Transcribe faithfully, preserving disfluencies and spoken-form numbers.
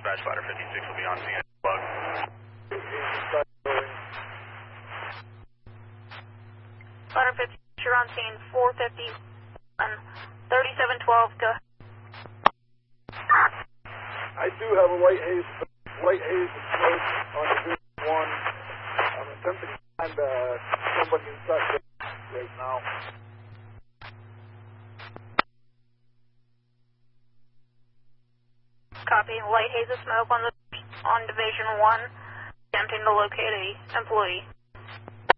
Dispatch ladder fifty-six will be on scene. Plug. Ladder fifty, you're on scene. four fifty and thirty-seven twelve. Go. I do have a light haze, light haze and smoke on Division One. I'm attempting to find uh, somebody inside right now. Copy. Light haze of smoke on the on Division One. Attempting to locate a employee.